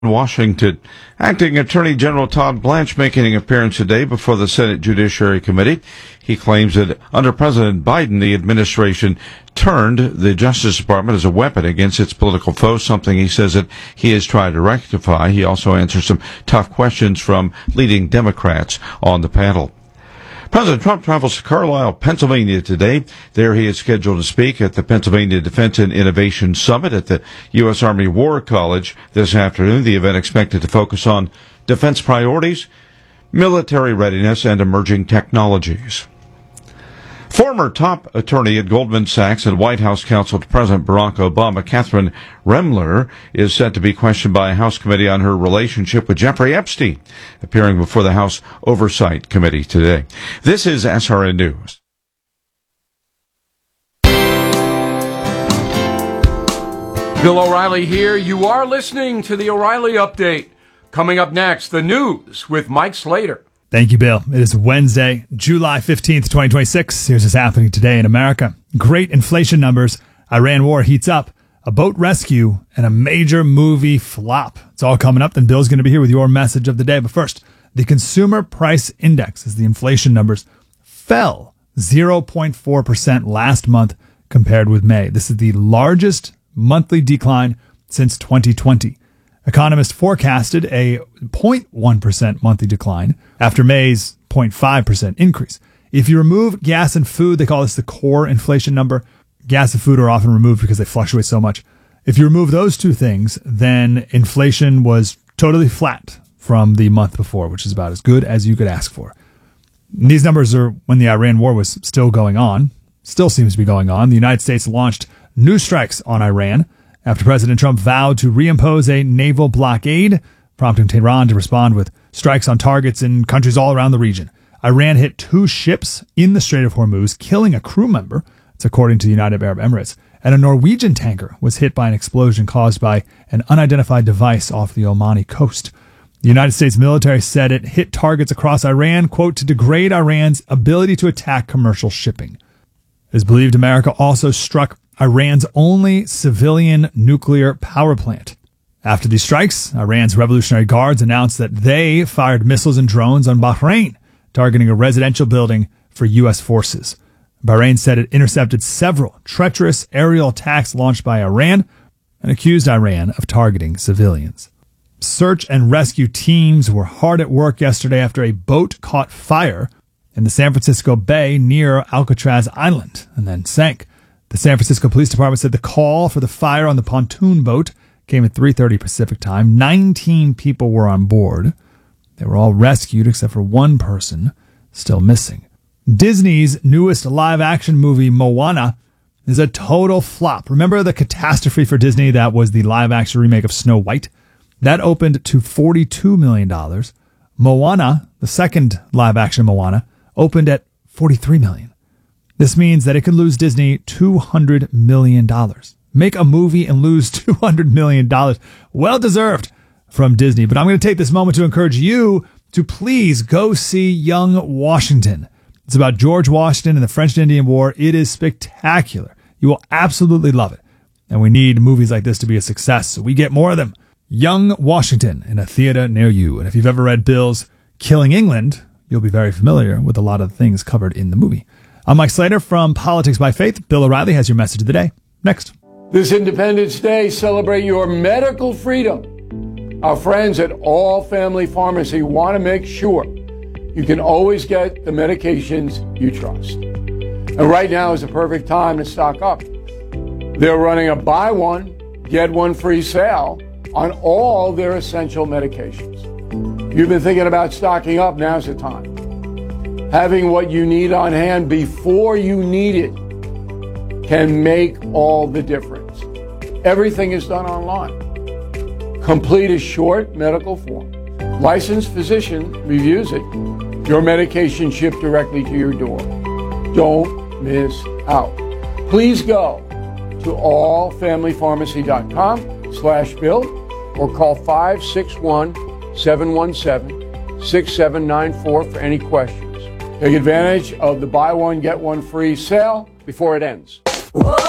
Washington. Acting Attorney General Todd Blanche making an appearance today before the Senate Judiciary Committee. He claims that under President Biden, the administration turned the Justice Department as a weapon against its political foes, something he says that he has tried to rectify. He also answers some tough questions from leading Democrats on the panel. President Trump travels to Carlisle, Pennsylvania today. There he is scheduled to speak at the Pennsylvania Defense and Innovation Summit at the U.S. Army War College this afternoon. The event expected to focus on defense priorities, military readiness, and emerging technologies. Former top attorney at Goldman Sachs and White House counsel to President Barack Obama, Catherine Remler, is set to be questioned by a House committee on her relationship with Jeffrey Epstein, appearing before the House Oversight Committee today. This is SRN News. Bill O'Reilly here. You are listening to the O'Reilly Update. Coming up next, the news with Mike Slater. Thank you, Bill. It is Wednesday, July 15th, 2026. Here's what's happening today in America. Great inflation numbers. Iran war heats up. A boat rescue and a major movie flop. It's all coming up. Then Bill's going to be here with your message of the day. But first, the Consumer Price Index, as the inflation numbers fell 0.4% last month compared with May. This is the largest monthly decline since 2020. Economists forecasted a 0.1% monthly decline after May's 0.5% increase. If you remove gas and food, they call this the core inflation number. Gas and food are often removed because they fluctuate so much. If you remove those two things, then inflation was totally flat from the month before, which is about as good as you could ask for. And these numbers are when the Iran war was still going on, still seems to be going on. The United States launched new strikes on Iran after President Trump vowed to reimpose a naval blockade, prompting Tehran to respond with strikes on targets in countries all around the region. Iran hit 2 ships in the Strait of Hormuz, killing a crew member. That's according to the United Arab Emirates. And a Norwegian tanker was hit by an explosion caused by an unidentified device off the Omani coast. The United States military said it hit targets across Iran, quote, to degrade Iran's ability to attack commercial shipping. It is believed America also struck Iran's only civilian nuclear power plant. After these strikes, Iran's Revolutionary Guards announced that they fired missiles and drones on Bahrain, targeting a residential building for U.S. forces. Bahrain said it intercepted several treacherous aerial attacks launched by Iran and accused Iran of targeting civilians. Search and rescue teams were hard at work yesterday after a boat caught fire in the San Francisco Bay near Alcatraz Island and then sank. The San Francisco Police Department said the call for the fire on the pontoon boat came at 3:30 Pacific time. 19 people were on board. They were all rescued except for one person still missing. Disney's newest live-action movie, Moana, is a total flop. Remember the catastrophe for Disney that was the live-action remake of Snow White? That opened to $42 million. Moana, the second live-action Moana, opened at $43 million. This means that it could lose Disney $200 million. Make a movie and lose $200 million. Well deserved from Disney. But I'm going to take this moment to encourage you to please go see Young Washington. It's about George Washington and the French and Indian War. It is spectacular. You will absolutely love it. And we need movies like this to be a success, so we get more of them. Young Washington in a theater near you. And if you've ever read Bill's Killing England, you'll be very familiar with a lot of the things covered in the movie. I'm Mike Slater from Politics by Faith. Bill O'Reilly has your message of the day. Next. This Independence Day, celebrate your medical freedom. Our friends at All Family Pharmacy want to make sure you can always get the medications you trust. And right now is the perfect time to stock up. They're running a buy one, get one free sale on all their essential medications. You've been thinking about stocking up, now's the time. Having what you need on hand before you need it can make all the difference. Everything is done online. Complete a short medical form. Licensed physician reviews it. Your medication shipped directly to your door. Don't miss out. Please go to allfamilypharmacy.com/Bill or call 561-717-6794 for any questions. Take advantage of the buy one, get one free sale before it ends.